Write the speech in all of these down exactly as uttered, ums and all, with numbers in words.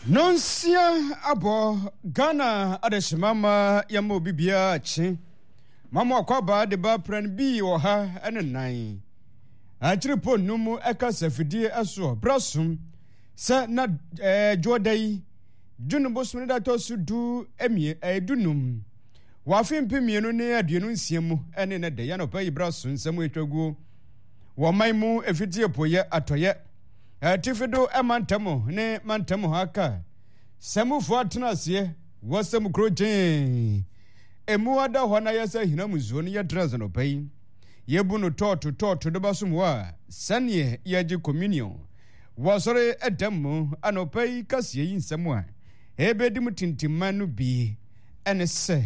Nonsia abo Ghana adeshimama yamo bibia chi mama akwaba de ba pran bi wo ha ene nan achiripo numu eka safidie aso brasum se na eh jodai dunu bosum da to su du emie edunum wa fimpi mienu ne aduenu nsiemu ene ne de ya no pa ibrasum nsemu etwagu wo maimu efidie poye atoye Tifido emantamo ne mantamo haka semu fuatnasie wasemu krojen emu ada hona yesa hina muzoni ya drazano pai yebuno toto toto de basumwa sanie yaji communion wasore edemu anopai kasie yinsemwa ebedi mutintimanu bi enese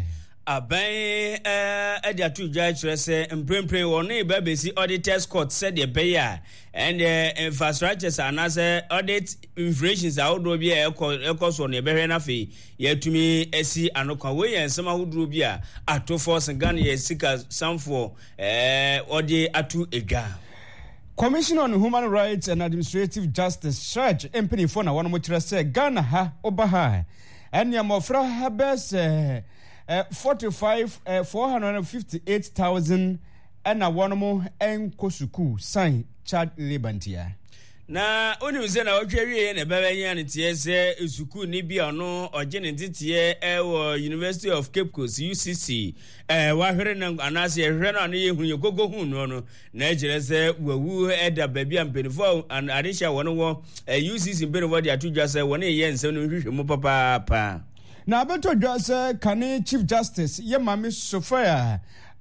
Aban eh edi atu judge say mprempren woni ba besi auditors court said the payer and the infrastructures anase audit inflations ahodo bi e ekoso ne behwe na fe yatumi esi anokwa we yensema hoduro bi a ato force Ghana ye sika samfo eh odi atu edwa. Commission on Human Rights and Administrative Justice Church empany for na one mo kire say Ghana ha obaha enya mofra ha bese Uh, forty-five, uh, four hundred fifty-eight thousand and a one more and Kosuku sign child Lebantia. Na oni ze na otwewe na baba nya ne tie se suku ni bia no oje ne titie e wo University of Cape Coast U C C eh wa hwere na anase hwere na no ye hunye gogo hu no no na ejere se wawu eda baby ampenifo and adisha wono wo U C C mpenifo dia tudwa se wono ye nsem no hwehwe mu papa pa. Na abeto dwase kane Chief Justice ye mame Sofia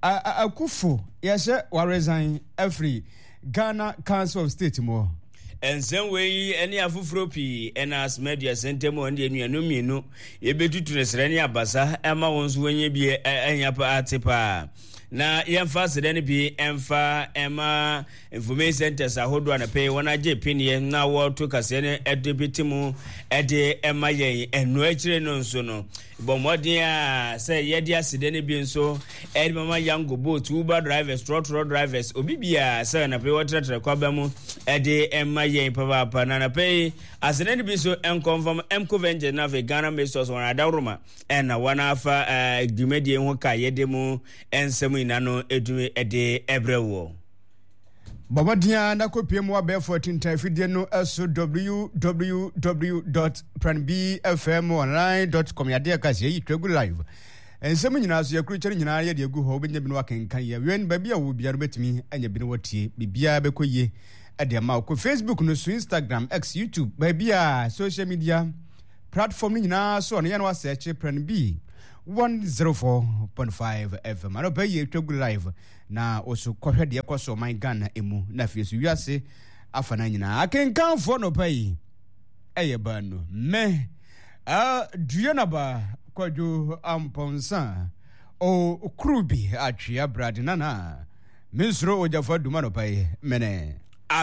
Akufu yese wa resign every Ghana Council of State mo ensem we eni afufuro pi enas media center mo ndi enuanu mienu ye betutu nesere ni abasa ema wonso wenye bi enya pa atepa na yemfa sede ne bi emfa ema information centers ahodo na pay wona je pinie na wo to kase ne edebitimu ede ema yen enu akire no nso no bomodin a say yede asede ne bi nso ede mama yango boat uber drivers trotro drivers obibia say na pay water kwaba mu ede ema yen papa pa na na pay asede ne bi so enconfirm emcovenje na ve Ghana mesos wona dawroma ena wana afa dumedie ho ka yede mu ensem inano edume ede ebrewo Baba dia na kopie mu abe fourteen tafidie no so w w w dot plan b f m online dot com yade akase yi twegu live ensem nyina so yakuru kyere nyina ye de egu ho benya bi no akenkan ye wen ba bia wo bia no betimi anya bi no watie bibia bekoye ade ma ko Facebook no so Instagram X YouTube ba bia social media platform nyina so no ye no search plan b one oh four point five F M. Ano pa ye twegu live na oso kohwe de ekoso my Ghana emu na fiesu wiase afana nyina akenkan fo no pa yi eye ba no me a duana ba kwadwo amponsa o krubi atwea brad nana misro ojafa duma no pa yi mene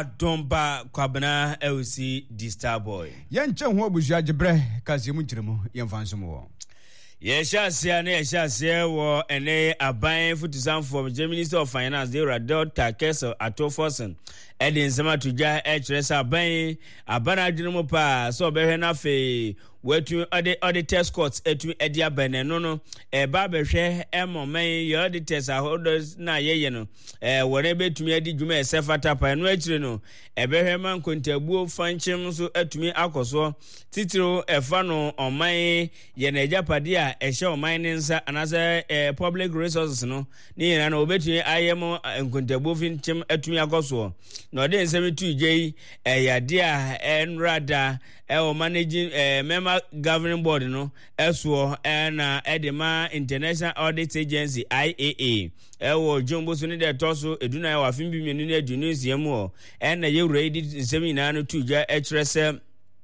Adomba kwabana L C D Star Boy yenche ho abusua gebre kaze mu nkiremu yemfansom wo. Yes, yes, yes, yes, yes, and they are buying food to some from the Minister of Finance. They were Doctor Kessel Atoforsen. And in some to Jai H. Resa buying a banner pa so be enough a where to other other test courts at Edia Bene no no a barber share Emma May your auditors are holders na ye no eh whatever to me edi jume sefa tapa and wetri no e beheman kontabuo fanchim so atumi akoso titiro e fa no on my ye na japade a e hye on my nsa anase eh public resources no ni na no obetumi ayemo kontabuo fanchim atumi akoso no de nsemi tu je e yade a enrada e o managing eh member governing board no eso na edema International Audit Agency I A A ewo jombo so ne de toso eduna ya wafin bi menu na edunu siemu o na ye ready nsemi na no tuja etrese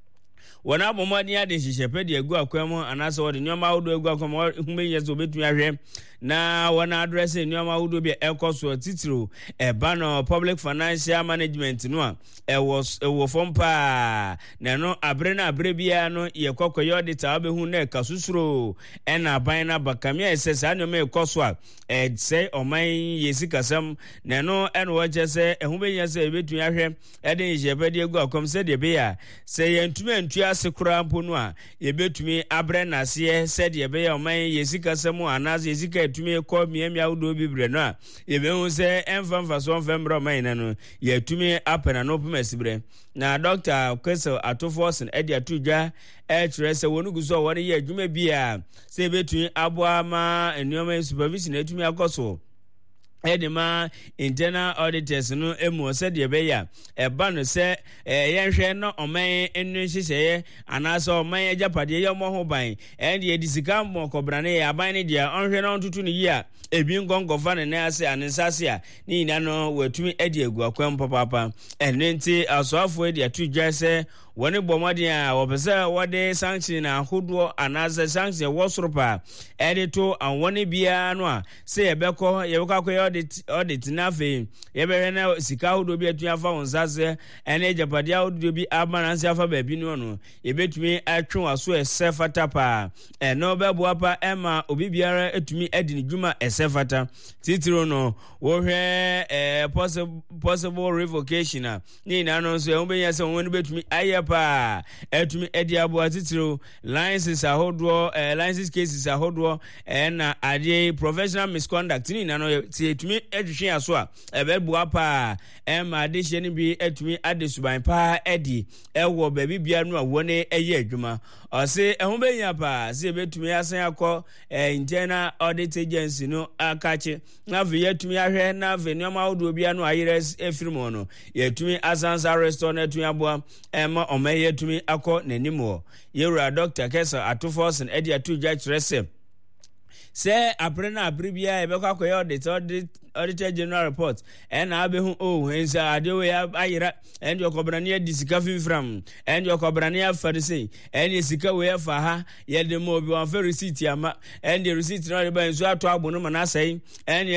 wona bomani ade hihyepe de agu akwam anase wode nyoma wodo agu akwam hume yeso obetumi ahwe na wona address nyoma wodo bi ekoso titiro e ba no public financial management no a e was e wo fompa na no abre na abre bia no ye kokoyo de ta behu na kasusuro e na ban na bakamia esesa nyoma ekoso a e say oman yesikasam na no e no wache se e hume yeso ebetumi ahwe e de hihyepe de agu akwam se de bia se yentumi antua ase kura mpo no a yebetumi abre nase said ye be ye oman yesika semu anas yesika etumi ko miamia wodo bibre no a yebehu se emfamfa so mfembro man na no yetumi apena no pemasibre na Doctor Kwesel Atoforsen edi atudwa e kire se wonu guso woni ye adwuma bia se betumi aboa ma enuoma supervision etumi akoso edema internal auditors no emu said ye be ya e ba no se yenhwe no oman enu hihye anasa oman ajapade ye mo ho ban and ye disika mo kobrane ye aban ne dia onhwe no ntutu ne yi a ebi ngongofa ne na ase anensase a ni na no watumi edi egu akwam papa enenti asoafo edi atudwa se woni bomade a wopese wode sanction na ahodo anasa sanction wosoropa edito an woni bia no a se yebekọ yebekọ audit audit na fe yebehwe na sika ahodo bi atu afa wonsase ene japade ahodo bi abananse afa ba bi no no yebetumi atwe aso esefata pa eno bebo apa ema obi biara etumi edi ne dwuma esefata titiro no wo hwe eh possible possible revocation ni na no so e benya se woni betumi aye pa etumi edi abo atitiro licenses ahodo eh, licenses cases ahodo eh, na ade professional misconduct ni na no etumi edhwe aso a ebebu apa ema ade hye ni bi etumi ade suban pa edi ewo ba bibia no a woni eye adwuma o se ehun benya pa se betumi asan akọ eh, internal audit agency no akache na ve yetumi ahwe na ve nyoma ahodo bia no ayere efirimo no yetumi asansa restore na tumi aboa ema oma yetumi akọ nanimo yewura Doctor Kwesel Atoforsen edi atudwa kirese se aprena abribia ebekọ akoye audit audit Auditor General report and abehu oh ensa adewe ayira and your cobrania disika fimfram and your cobrania farisi and yesika we fa ha ye de mo bi wan fa receipt ama and the receipt no be nso ato agbono ma na sai and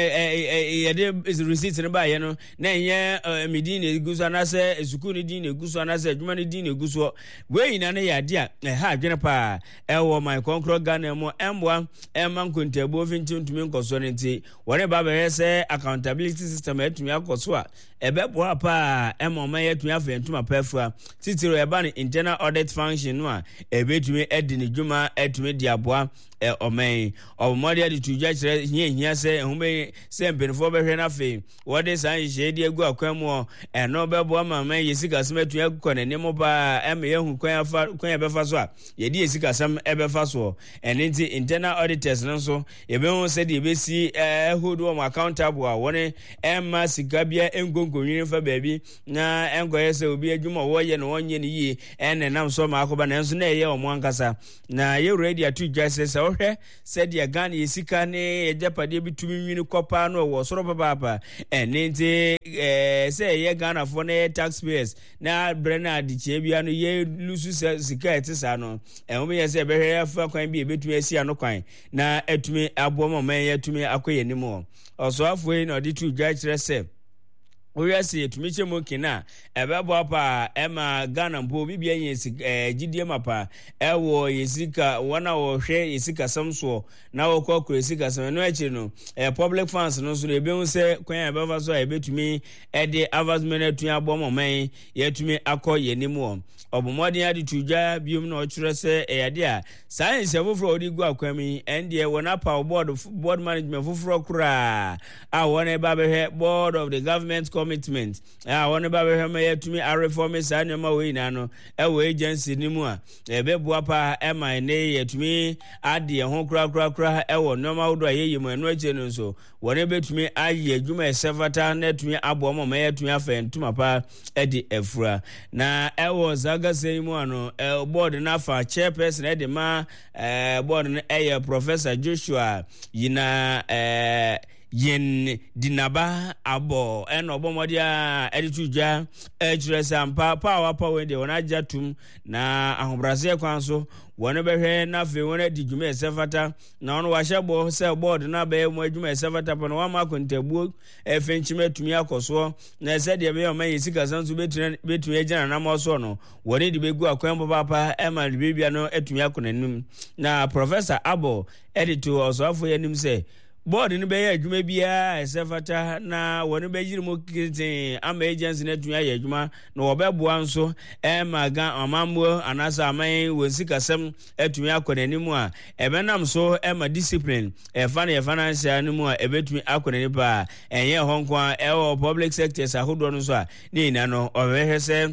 ye de receipt no ba ye no na ye midi na eguso na se esuku ni din na eguso na se adwuma ni din na eguso we na na ya de a ha adwene pa e wo my concro Ghana mo emboa emman kontabo fintuntumi nkoso ne nti wore ba be se accountability system etumi akoso a ebebo apa emoma yetumi afentuma pafua titiro eba ne internal audit function no a ebetumi edi ne dwuma etumi diaboa e omen obomode adi tujwa kire hia hia se ehumbe se mpenfo behwe na fe wode san hye egu akwamu eno bebo mama yesika sem etumi akọ nanim ba em yehu kwan afa kwan ebefa so a yedi yesika sem ebefa so enenti internal auditors no so ebehu se de ebesi ehudu o accountable a wone emma sika bia engongonwin fa baabi na engoye se obi adwuma wo ye no wonye ne yi enne nam so ma akoba na enso na eye omo ankasa na ye ready atujwa se se ohwe said ya Ghana yesika ne ejapade bitumi nwini kopa no wo soro papa enenti eh se ye Ghana for na taxpayers na brena diche bia no ye lusu sika etisa no enwo ye se behwe afa kwan bi ebetumi asi ano kwan na etumi abo mo man ye etumi akoye nimo oso afwe na odi tu gya kire se oyase etumi chemo kina ebebo apa ema Ghana mpo bibia yen gidie mapa ewo yesika wana wo hwe yesika samso na wo kokro yesika sam no echi no public funds no so ebe hu se kwan ebeva so ebetumi ede advertisement atun abomo man yetumi akọ yenimo obomodin adi tujwa biom na ochire se eyade a science foforo odi gu akwami ende wona pa board board management foforo kura a wona ba be board of the government commitment a wona ba be ma yetumi a reform sa nyoma we ina no e we agency ni mu a ebe bua pa e man ne yetumi ade ho kura kura kura e wo nyoma wodo ayeye mu eno ache no so wona betumi aye adwuma esefata na etumi abo mo ma yetumi afentuma pa edi efura na e wo zaga sei mu ano board na fa chairperson e de ma board na e Professor Joshua yina eh yen dinaba abo eno obomode a editujwa ejure sampa power power de wona jatum na ahobrase kwanso wona behwe na fe wona diguma esefata na wona wahye se board na be mu adwuma esefata pa no wa ma kontabuo efenchime tumi akoso na ese de be o man yesika sanso betu betu agina na mo so no wona de begu akwan papa e ma de bibia no etumi akonanum na Professor Abo editor also afo yanim se board no be adwuma bia esefata na woni be yiri mo kitin ama agency na tun aye adwuma na obeboa nso e maga amambo anasa aman wonsikasem atumi akonanim a ebenam so e ma discipline e fa na financial no mu a ebetumi akonani pa enye honkwa e o public sectors ahodo no so a ni na no obehwe se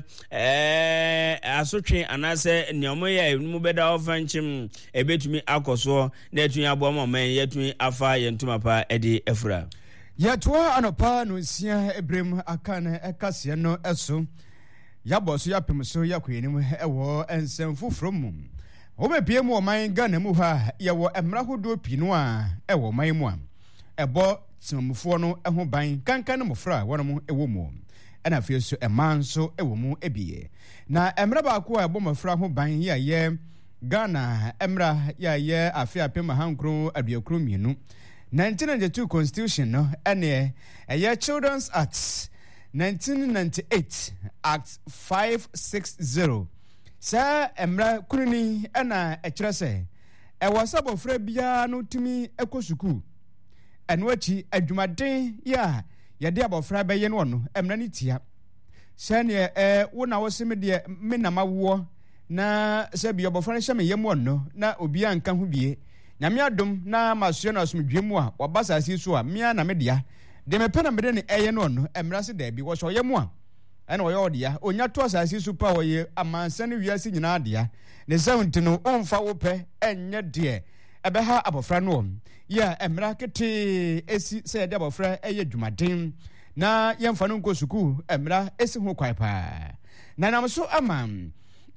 eh asotwe anase nyomo ya mu beda ofanchim ebetumi akoso na atumi abo ma man yetumi afa yentuma pa edi efra yetwa anopa no sia ebrem akane ekase no eso yabo so yapem so yakwenim ewo ensem fufuro mu obepie mu oman Ghana mu ha yewo emra hodo pinu a ewo man mu a ebo timamufo no eho ban kankan no mofra wonom ewo mu ena afie so eman so ewo mu ebie na emra ba ko ebo mofra ho ban ya ye Ghana emra ya ye afie apem hankro aduakro mienu nineteen ninety-two constitution no ene eye Children's Act nineteen ninety-eight Act five sixty sa emra kunini ena ekire se e wasabo fra bia no timi ekosuku eno achi adwumaden ya yade abofra beye no no emra ni tia sa ne e wo na wo seme de me na mawo na se bia abofra hye me yem no na obi anka ho bie nyame adom na masua na asomdwemu a wabasa asi so a mia na media de me pena mede ne eye no no emra se da bi wo so yemu a ena wo yodia onya to asasi so pa wo ye amansa ne wiase nyina dia ne sound no onfa wo pe enye de ebe ha abofra no ya emra kete esi se de abofra eye dwumaden na yemfa no nko suku emra esi ho kwai pa na nam so amam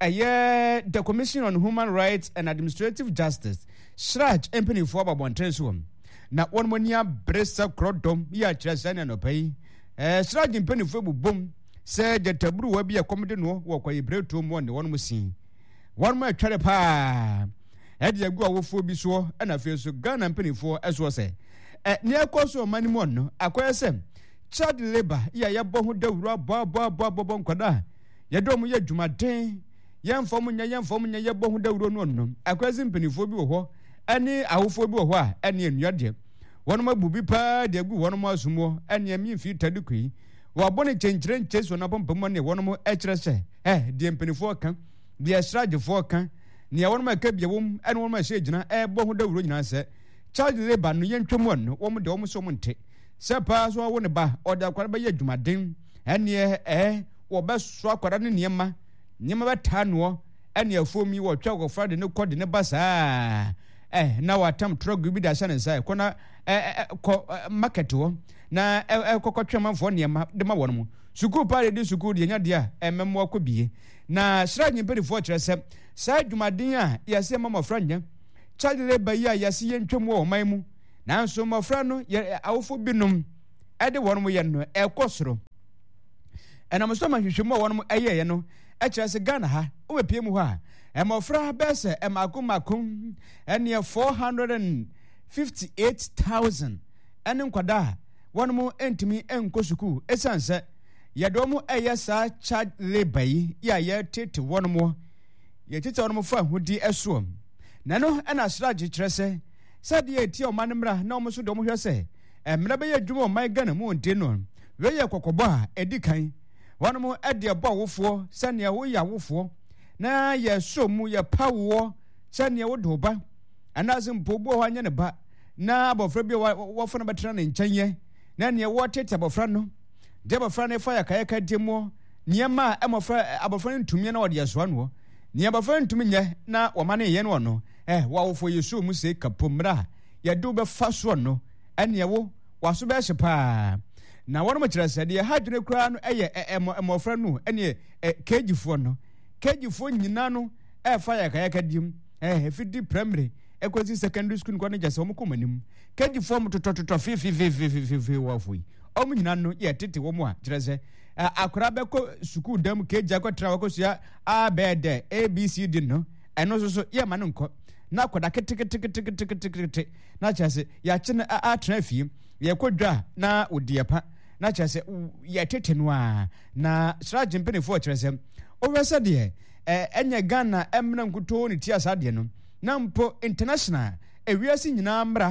eye the Commission on Human Rights and Administrative Justice Shraj empany for babonten so na wonmonia bresa krodom ya chesane no pai eh Shraj empany for bubom se de tabru wa bia komde no wo kwaye breto mo ne wonmo sin wonmo atware pa e de agu awofo bi so na afi so Ghana empany for eso se eh ne akoso mani mo no akoye se child labor ya ya bo ho dawru abo abo abo abo nkwada ye dom ye dwumaden yemfom nya yemfom nya ye bo ho dawru no no akwezi mpanifo bi wo ho ani awofo bi wo ho a ani enuade wonmo bubi pa de agu wonmo asumo ani ami fi tadukui wo bone chenchire ncheso na pompamo ne wonmo ekire se eh de mpanifo kan de Shrajefo kan ne wonmo ka biewom ani wonmo hye gina e bo ho dawru nyina se child labor no yentwem no wom de wom so monte se pa so wo ne ba oda kwara ba ye dwumaden ani eh wo be so akwara ne niema niema beta no ene afomi wo twa go frade ne kode ne basa eh na watam trogu bi da sane sai kona eh market wo na kokotwe manfo niema de ma wono mu suku pare de suku de nya de a ememo akobie na Shraj nyempedifo kire se sa dwumaden a yase mama franya child labor ya yase yentwem wo man mu na nso mafra no awofo binom ede wono mu ye no ekosoro enam so ma hwehwemu wono mu ayeye no ekire se Ghana ha o pie mu ha emofra bese emakomakom ene four hundred fifty-eight thousand ene nkwada wono mu entimi enkosuku esanse yedomu eyesa child labor ya ye tete wono mu ye tete wono mu fa hudi eso na no ena Shraj kire se sade eti o manmra na o mo so do mo hwe se emra be ye dwuma o man Ghana mu onte no we ye kokobo a edikan wono mu ede bo awofo sane wo ya awofo na ye so mu ye pawo sane wo do ba anazim pobo ho anya ne ba na abofra bi wo fo na betra ne nkyanye na ne wo tete abofra no de abofra ne fa ya kaye ka demo niema amofra abofra ntumi na wo de so no ne abofra ntumi nye na wo mane ye no no eh wo awofo ye so mu se kapomra ye do be fa so no ene wo waso be hye pa na wono machira sade ha dwene kura no eye emofra no ene kejifo no kejifo nyina no e fa ya kaya kadim eh fidi primary ekozi secondary school ko no jase omo komanim kejifo mo totototo fi fi fi fi fi wafui omo nyina no ye tete wo mo a kire se akura be ko school dam keja ko tra ko sia a b d a b c d no eno so so ye ma no nko na koda keteketeketeketekete na chase ya chene a tra fi ye kodwa na odiepa na chase ye tete no a na Shraj mpenifo kire se o wese de eh enye Ghana emna nkuto ni ti asade no na mpo international ewiase nyina mra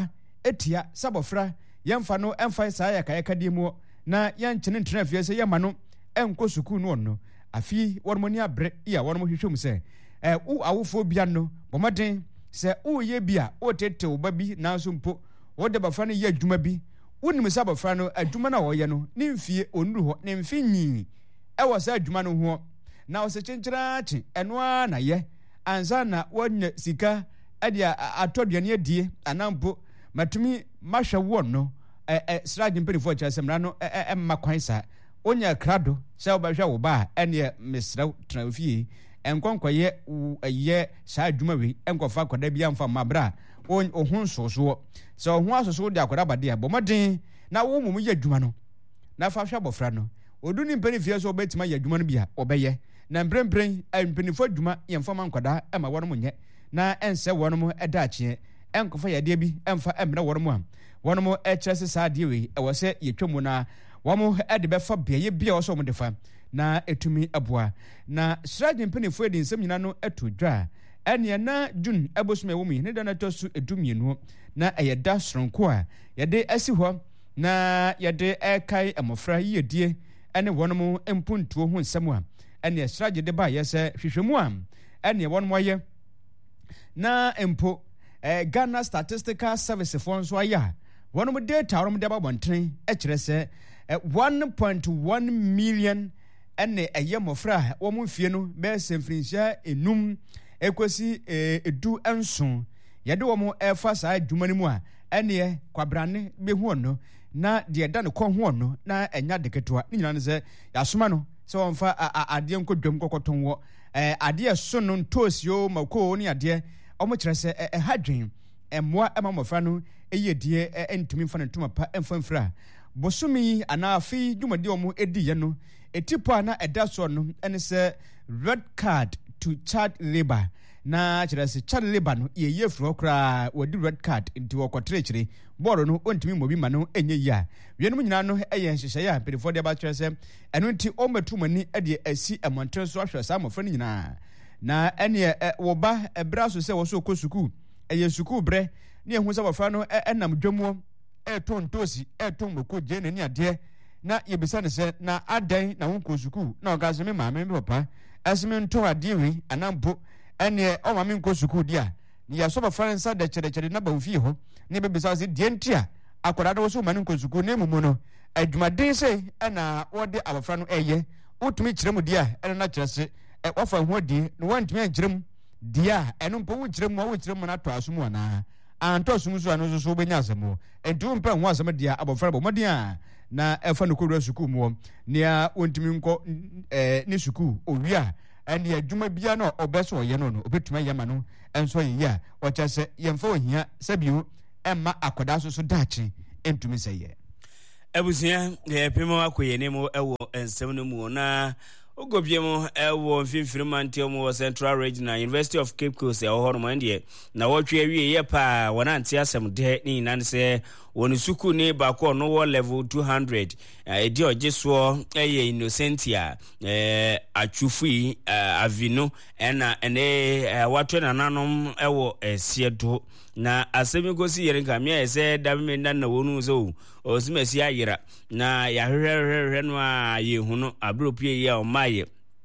etia sabofra yemfa no emfa saa ya kae kadi mu na yanchene ntena afie se yema no enko suku no no afi wormoni abre ya wormo hwehwem se eh u awofo bia no bomaden se u ye bia o tete oba bi na so mpo o de bafra no ye adwuma bi unim se bafra no adwuma na wo ye no ne mfie onuru ho ne mfi nyi e wo se adwuma no ho na wo se chenchira chi eno a na ye anza na wonya sika ade atoduane adie anampo matumi mahwa wo no eh eh srage mpelifo cha semra no eh eh makwan sa onya krado se obahwa wo ba ene mesra tranfie enkonkwaye eye sa adwuma wi enkofa kwada bia mfa mabra ohun soso so ohun asoso de akwada bade abomaden na wo mum ye adwuma no na fa hwa bofra no oduni mpelifie so obetima ye adwuma no bia obeye na mprempren mpelifo adwuma ye mfa mankwada ema wono munye na ense wono mu edaache enkofa ye de bi emfa emre wono mu am wono mu ekyerese sa de wi e wo se yetwamu na womo ede befa bia ye bia wo so mo defa na etumi aboa na srage mpenifo edi nsem nyina no eto dwa ene na june abosume wo mu ne da na tosu edumienu na eyeda sronko a yede asi ho na yede ekai amofra yedie ene wono mu empuntuo ho nsem a ene srage de ba yese hwehwemu am ene wono mo ye na empo eh, Ghana Statistical Service for nso aya wono mo data wono mo de ba bonten e kire se eh, one point one million ene eye mofra wo mo fie no be semfrinhia enum ekosi eh, edu enso yede wo mo efa sa adwuma ni mu a ene kwabrane be hu no na de da ne ko hu no na enya de ketewa ni nyina ne se yasoma no se won fa ade nkodwam kokoton wo eh, ade so no ntosio mako ni ade omo kire se eh, hadwen emmoa ema mofra no eyedie entumi mfa ne ntoma pa emfa mfra bosumi anafi dwumadi omo edi ye no etipo ana edaso no ene se red card to child labor na kire se child labor no ye yefro kra wodi red card nti wokotre kire boro no ontumi mobi ma no enye ya wienum nyina no eye nhyehyɛ ya pedifo de ba kire se eno nti omatumani ede asi amontre so ahwɛ sa mofra no nyina na ene wo ba ebra so se wo so kosuku eye suku bre ne ehu se bofra no enam dwamuo e tontosi e tommoko je ne ni ade na yebisa ne se na adan na won kosuku na ogazeme maame bi papa aseme nto ade wi anampo ene o maame kosuku dia ni ya so bofra nsa de chere chere na ba ofie ho ne bebisa se die ntia akwara da wo so maame kosuku ne mumu no adwumaden se na wode abofra no eye utumi kiremu dia ene na kire se e wafa ho die no wantumi ankirem dia eno mpo wo kirem wo kirem na to asomu ana anto sumu so anu so benya asemo entu mpa ho asemo dia abofra bo modin a na efa no kodura suku mu nia wontimi nko eh ni suku owia ene adwuma bia no obeso ye no no obetuma yema no enso ye ya o chese yemfa ohia sabiu emma akoda so so dachi entumi seye ebusia ye pemo akoye ne mo ewo ensem no mu na ogobiemo ewo mfimfirmanti omo Central Regional University of Cape Coast e ho no mande na wotwe awie ye pa wonante asem de ni nan se woni suku ni ba ko no wo level two hundred e di ojeso eye Innocentia eh atwufui avino ena ene watwe nananom ewo esiedo na asemi gosi yere nka me ese da me ndan na wonu so osimasi ayira na ya hwehwehwe no a ye hunu abropie ye o maye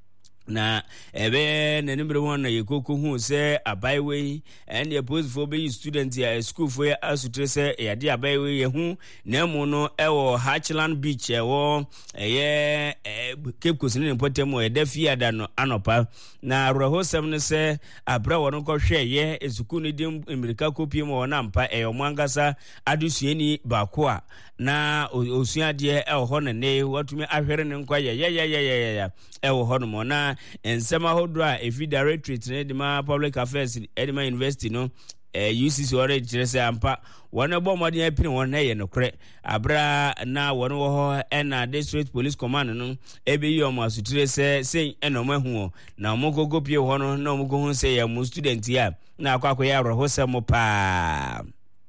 na ebe na nimbre won na yekoko hu se abaiwe and the post for be student ya school for ya asutre se ya de abaiwe ye hu na mu no ewo Hatchland Beach ewo eye Cape Coast ni potem e da fia da no anopa na rohosem ne se abra won ko hwe ye esuku ni dim America kopie mo na mpa e omangasa adusuani baako a na osuade e ho ne ne watumi ahwere ne nkwa ye ye ye ye ye e ho no mo na ensema hodra efi directorate ne de ma public affairs edema university no eh U C C already jere ampa wona bo modern apin wona ye no kre abra na wona wo ho na district police command no ebe yi omo asutire se sen eno mahu na mo gogo pie ho no na mo go hu se ya mo student ya na akwa akwa ya ro ho se mo pa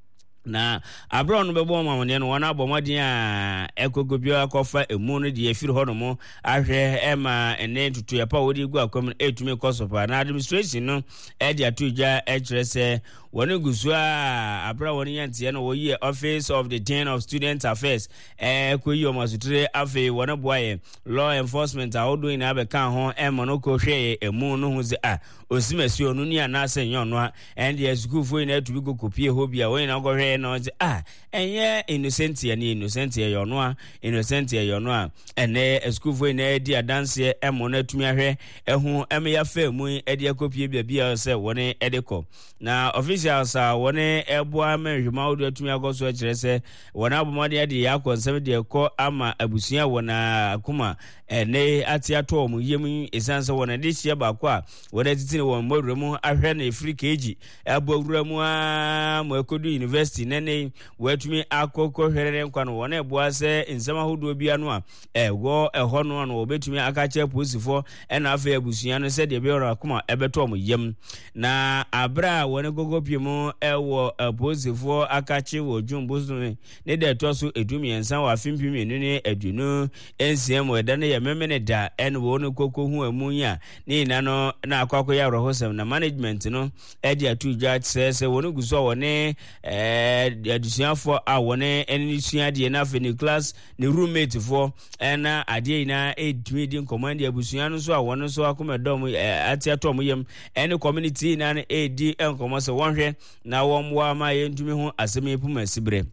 na abro no bebo mamone no wana abomodin a ekogobio akofa emu no de afiri ho no mo ahwe ema ene tutu ya pa wodi gu akom etumi kosopa na administration no e de atuja e kirese woni gusu a abra woni yantie no wo yi office of the dean of student affairs e koyi o masutre afi wona boye law enforcement a odo ina be kan ho ema no ko hwe emu no hu ze a osimasi onu ni anase nyon no and the school fo ina tubi go kopie ho bia wo ina go hwe no ze ah enye innocent ya ni innocent ya yono a innocent ya yono a ene school fo ina di adanse emo na tumi ahwe ehu em ya fa mu e di akopie bia bia se woni edeko na officials a woni eboa menhwema odo tumi agoso akirese wona abomade ya di yakonsem de ko ama abusua wona akuma ene atiato mu yem esanse wona de hia ba ko a wona titini won modremu ahwe na Africa eji abo awuramu a mo ekodu university nene watumi akoko hwerere nkwa no wona eboa se nsema hodo bia no a ewo eho no no obetumi akache posifo ena afa abusua no se de be ora akuma ebeto mu yem na abra wona gogo piemu ewo posifo akache wo jumbuzu ne de toso edumi ensan wa fimpimi ne edunu ensiem weda ne yememene da en wo no koko hu amunya ne ina no na akwakọ ya rohosem na management no e de atuja se se wona guso wona eh adusuafo a wona eni suade na afeni class ne roommate fo ena ade ina edumi di command abusua no so a wona so akomedom atiatom yem eni community na na edi enkomo se wonhwe na womwa ma yentumi ho asemi puma sibre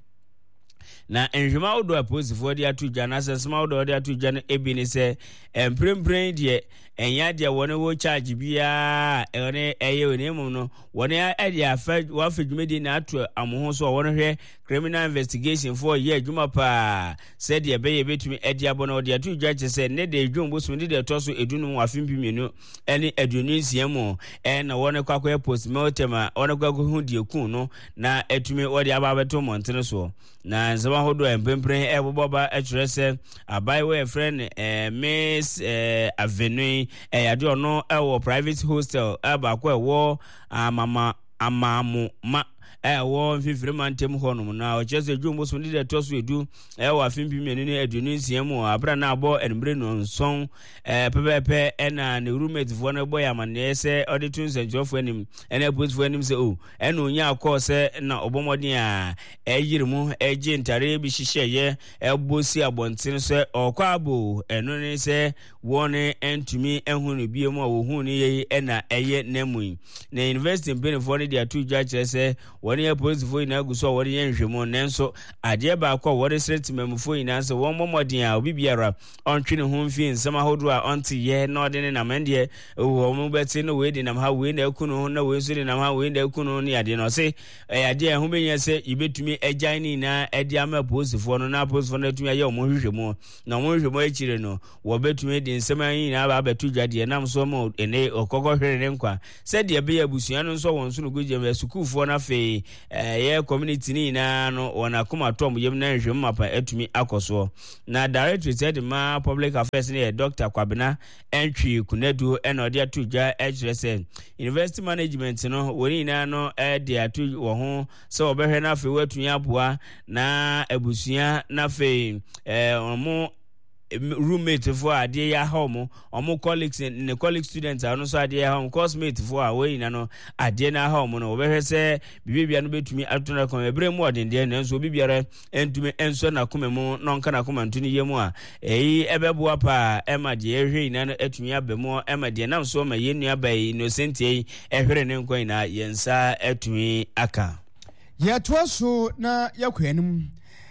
na enhwema odo aposifo de atuja na sesema odo de atuja no ebi ni se emprempren de enya de wona wo charge bia ene eye woni mu no wona ade afa wa fadwumedi na atu amoho so wona hwe criminal investigation for ye adwuma pa said ye be ye betumi ade abono de atuja che se ne de dwumbo so de toso edunu wa fimpimenu ene adunu nsiamu e na wona kwakọ postmortem wona kwakọ hu de ku no na etumi wode ababeto montene so na nzama hodo empempren e boboba etrese abai we friend eh miss eh avenue eh ade ono e wo private hostel aba kwa wo amama amamu ma eh wo mfifire mantem honum na o chese dwumbo so ndi de toso edu eh wa fimpimenu ne adunu nsiamu abra na abo enbre no nson eh pepepe ena ne roommate fo na boy amane se auditor senjofo anim ena post fo anim se o ena onya akọ se na obomodin a eyiremu eje ntare bi hihye ebosi abontin se okwa abo eno ne se wone entumi ehunu biemu a wo hu ne ye ena eye nemu na university benefo ne dia tuja chese woni ya police fo ina guso woni ya nhwemo nenso ade ba akọ wori settlement fo ina se won momodin a obi biara ontwene ho mfi nsema hodo a onti ye na odene na mande wo mo beti no we di na ha we na ekunu na we so di na ha we na ekunu ni ade no se ade a ho benya se ibetumi agyan ni na ade ama police fo no na police fo na tumi aye mo hwehwemo na mo hwehwemo akire no wo betumi di nsema yin na ba betu dwade nam so mo ene okoko hwere nkwa se de be ya busua no so won so no guje school fo na fe eh ye community ni na no wona kuma tom yem na nhwem mapa etumi akoso na director said ma public affairs ni Doctor Kwabena entry kunadu eno de atuja H S N university management no woni na no e de atu wo ho se obehwe na fe watu yaboa na abusua na fe eh omo roommate for ade ya home omo colleagues ne colleague students anu so ade ya home coursemate for away na no ade na home no obehwe se bibia no betumi atuna kon ebre mu odende na nso bibiara entumi enso na komemu no nka na komantuni yemu a eyi ebeboa pa ema de ehwe na no etumi abemu ema de na so ma yenu abai innocent yi ehwere ne nkwan na yensa etumi aka ya twaso na yakwanum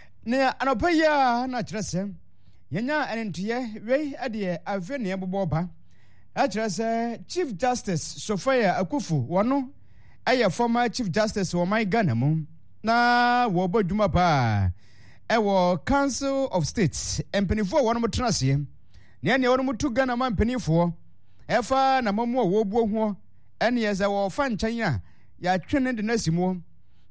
na anopaya na kyerese yenya enentie we ade avene boboba akyerese Chief Justice Sophia Akufu wono aye former Chief Justice wo my Ghana mu na wo boduma pa e wo Council of States empenifo wono mutranase ne ne wono mutu Ghana man penifo efa na mamu wo buo ho ene yeza wo fa nchan a ya twene de nasimo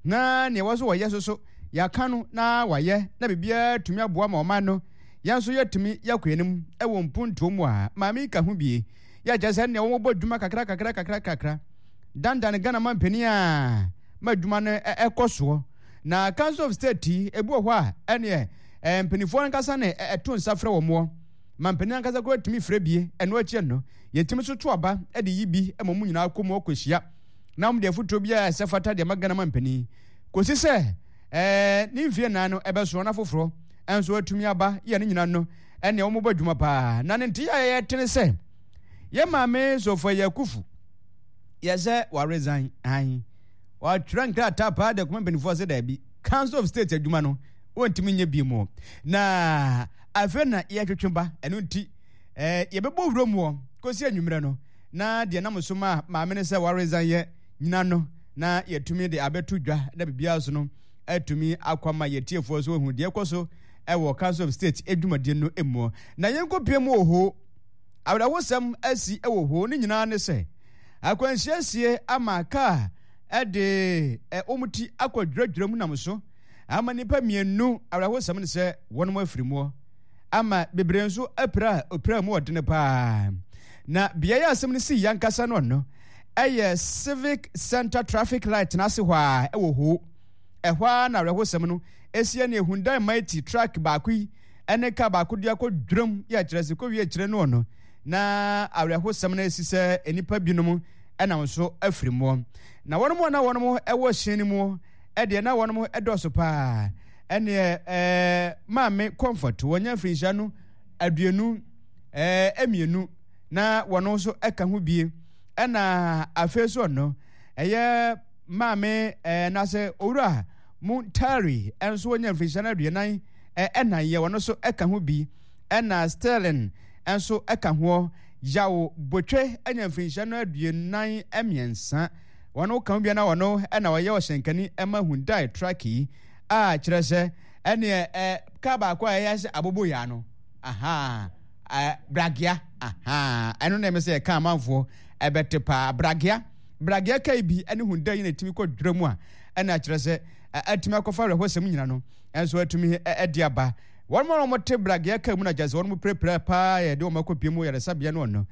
na ne woso wo yesoso ya kanu na waye na bibia tumi aboa ma omano yanso yetumi yakwenim ewo mpunto mu a maami ka hu bie ya jase ne wo boduma kakra kakra kakra kakra dandan Ghana man pani a maduma no ekoso na Council of State ebu ho a ene e mpanifo nkasa ne eto nsafre wo mo ma mpani nkasa ko atumi frabie eno achi no yetimi so to aba e de yibi e momu nyina akomo akohia na mo de foto bia se fata de magana ma mpani kosi se eh ni mfie na no ebe so na foforo enso atumi aba ye ne nyina no ene wo mo badwuma pa na ne ntia ye tene se ye maame so fo ye kufu ye se wa resign an wa tranka tapa de kuma benifo se da bi Council of State adwuma no wontimi nya bi mo na afena ye twetwemba eno nti eh ye bebo wromu kosi anwumre no na de na musoma maame ne se wa resign ye nyina no na yetumi de abeto dwa da bibia so no atumi akwama yetiefo so hu de koso ewo Council of State edwumade no emu na yenkopie mu oho awda wosam asi ewo ho ne nyina ne se akwanhyiasie amaka ede e omuti akwadwradwra mu namso ama nipa mienu awda wosam ne se wonmo afirimu ama bebre nso apra opra mu odene pa na bia ya asem ne si yankasa no no eye civic center traffic light na se hwa ewo ho ehwa na rehosem no esia ne Hyundai Mighty truck baakui ene ka baaku dia ko drum ya kirese ko wie kire no no na arehosem na esise enipa binom ena so afirimo na wonom na wonom ewo hyeni mu ede na wonom edoso pa ene eh maame comfort wonya firisha no aduenu eh emienu na wono so eka ho bie ena afeso no eye maame eh na se owura Muntari enso wonya firisha na aduenan eh ena ye wono so eka ho bi ena Sterling enso eka ho yawo botwe enya firisha na aduenan emiensa wono ka ho bia na wono ena waye wo hyenkani ema Hyundai trucki a kirese ene eh ka ba kwa ya se abobo ya no aha eh bragia aha eno na me se ka amanfo ebete pa bragia bragia kai bi ene Hyundai na timi ko dwramu a ena kirese atimi akofa rehosem nyina no enso atimi ediaba won mo mo te bragia kai mu na jaze won mo prepare pa ye de o makopie mu yare sabia no no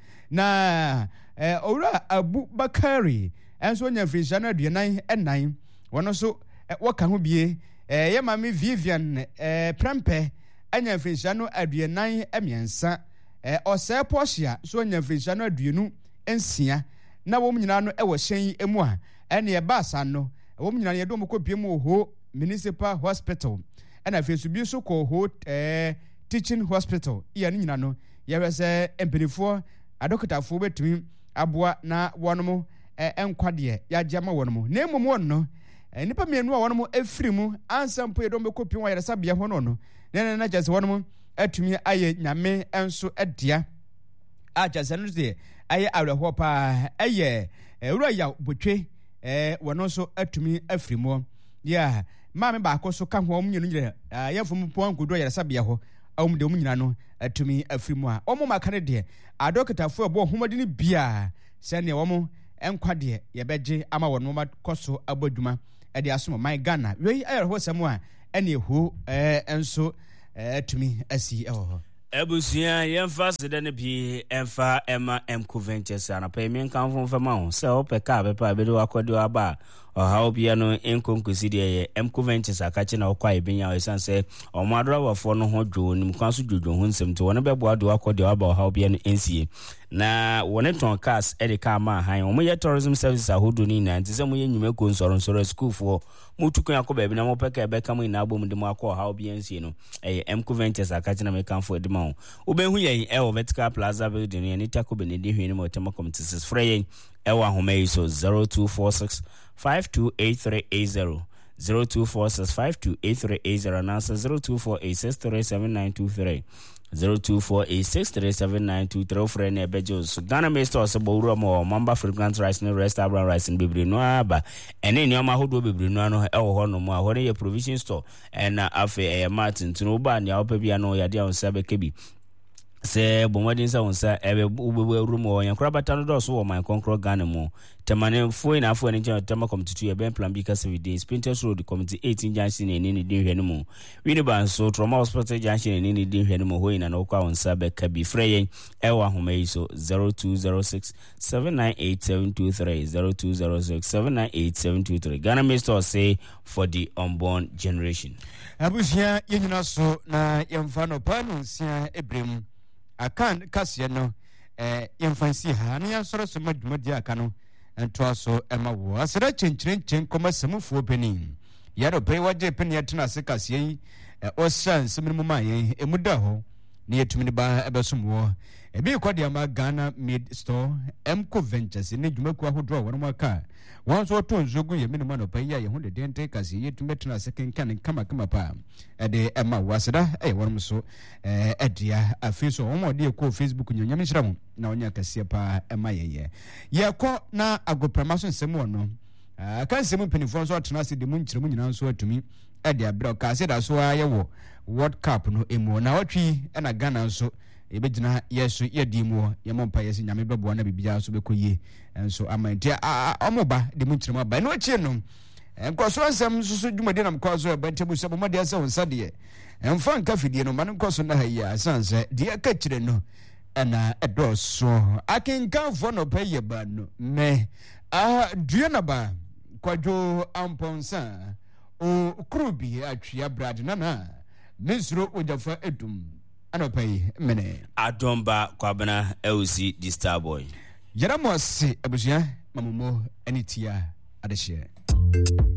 na eh owura Abu Bakari enso nya firisha na aduenan enan wono so waka ho bie eh ye mami Vivian eh Prempe anya firisha no aduenan emiensa eh ose Porsche so nya firisha no aduenu ensia na wo nyina no e wo hyen emu a ene ye basa no wo nyina ye do mo kopie mu ho municipal hospital ena fesu bi so ko ho eh teaching hospital iya ni nyina no ye wese empirifo adokotafo betumi aboa na wonomo enkwade ya jama wonomo na emom wonno nipa mienu a wonomo efirimu ansampo ye do mo kopie wa yeresa bia ho no no na na jase wonomo atumi aye nyame enso edia a jase no de aye awreho pa aye ewura ya botwe eh wono so atumi afirimu ya maame ba ko so ka ho om nyinu nyire ya fom po ankodo yeresa bia ho awum de om nyina no atumi afirimu a omo makane de adokotafo ebo homodini bia se ne womo enkwade ye beje ama wono ma koso abaduma e de asomo my Ghana wei ayerho sam a ene ehu eh enso atumi asi eho Ebusia yemfa sede ne bi emfa ema emco ventures ana pa mi nkan fon fa ma ho se o pe ka be pa be do akodi aba o ha obi no enkonkosi de ye emco ventures akache na okwa ebenya o san se o madro wafo no ho dwo nim kwan so dwodwo ho nsem to wona be bo ado akodi aba o ha obi no ensie na wona ton cars e de ka ma han o mo ye tourism services ahodo ni na ntse mo ye nyume ko nsoro nsoro school fo mo tukun akoba bi na mo pe ka be ka mo ina abom de mo akọ ha obi ensie no e emco ventures akache na me kan fo de ma Ubenhu ye e o Vertical Plaza building ye ni takobe ne de hwene mo tema communities frey e wa home so zero two four six five two eight three eight zero zero two four six five two eight three eight zero na zero two four eight six three seven nine two three zero two four eight six three seven nine two three frey ne bejo so Ghana me store so bowura mo mamba fragrant rice ne restaurant rice ne bebre no aba ene ni o ma hodo bebre no ano e wo ho no mo a ho ne ye provision store and afi e Martin tuno ba ne a opa bia no ya dia on sabe kebi se bomwadin sa wonsa ebe ubebe rumo yankura batano do so wo man konkro Ghana mo temane foi na afo ni ntia tema committee ebe plan bi kase within Sprinters Road committee eighteen junction ni ni din hwene mo wini ban so Trauma Hospital junction ni ni din hwene mo ho ina no kwa wonsa be ka bi freyen ewa homa yi so zero two zero six seven nine eight seven two three zero two zero six seven nine eight seven two three Ghana Minister say for the unborn generation abusia yenyina so na yemfa no panu sia ebrem akan kase no eh yemfansi ha na yansoro so madwumadi aka no ento so ema wo asira chenchirenchen komasemufuo penin yaro pe waje pen yetena se kase yi osan seminu ma yen emuda ho ne yetumini ba ebesumwo ebi kwade ama Ghana Made Store Emco Ventures ne dwumaku ahodo won maka won so to nzogu ye minima no pa ya ye ho de dente kase yetumetena se kenkan kama kama pa ede ema wasida e won so eh edia afiso won mo de ko Facebook nyonyam hyiram na onya kase pa ema ye ye ye ko na agoprama so nsem wono aka nsem penifo so atena se de mu nkyiremu nyina so atumi ede abra kase da so aye wo World Cup no emu na watwi na Ghana so ebegina yeso yedimu yemompa yesi nyame bebo na bibia so bekoye enso amantia omoba de munchirema ba no chi no enkoso ansam susu dwumade na mkwazo ebantebu sebo made asa wonsade emfa nka fidie no man nkoso na hayi asanse de ka kire no na edoso akenka fo no paye ba no me ah duena ba kwadwo amponsa o krubi atwia brad na na mesro ojafa edum anopai mene adomba kwabana elsi the star boy yaramo se abusia mamumo anitia adehye